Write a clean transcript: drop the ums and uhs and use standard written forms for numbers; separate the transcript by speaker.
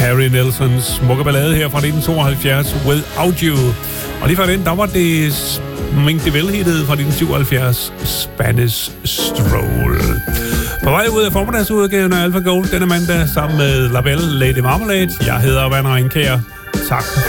Speaker 1: Harry Nelsons smukke ballade her fra 1972, Without You. Og lige før den, der var det Mink DeVille-hittet fra 1977, Spanish Stroll. På vej ud af formiddagsudgaven af Alpha Gold denne mandag sammen med Labelle Lady Marmalade. Jeg hedder Vanner Indkær. Tak